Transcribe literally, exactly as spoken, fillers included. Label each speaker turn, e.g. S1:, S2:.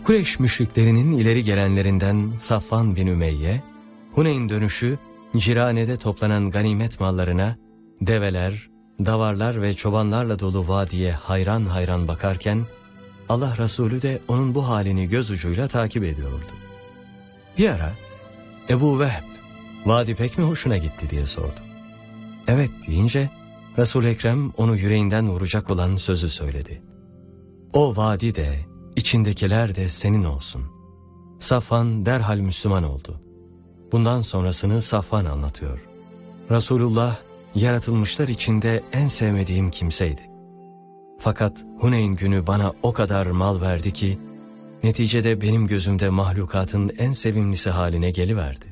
S1: Kureyş müşriklerinin ileri gelenlerinden Safvan bin Ümeyye, Huneyn dönüşü Cirane'de toplanan ganimet mallarına, develer, davarlar ve çobanlarla dolu vadiye hayran hayran bakarken, Allah Resulü de onun bu halini göz ucuyla takip ediyordu. Bir ara, Ebu Vehb, vadi pek mi hoşuna gitti diye sordu. Evet deyince, Resul-i Ekrem onu yüreğinden vuracak olan sözü söyledi. O vadi de, içindekiler de senin olsun. Safvan derhal Müslüman oldu. Bundan sonrasını Safvan anlatıyor. Resulullah, yaratılmışlar içinde en sevmediğim kimseydi. Fakat Huneyn günü bana o kadar mal verdi ki, neticede benim gözümde mahlukatın en sevimlisi haline geliverdi.